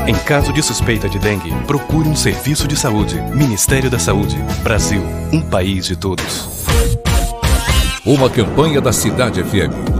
Em caso de suspeita de dengue, procure um serviço de saúde. Ministério da Saúde. Brasil, um país de todos. Uma campanha da Cidade FM.